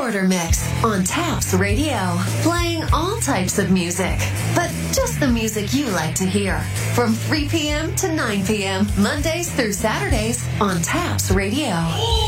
Quarter Mix on Taps Radio. Playing all types of music, but just the music you like to hear. From 3 p.m. to 9 p.m., Mondays through Saturdays on Taps Radio.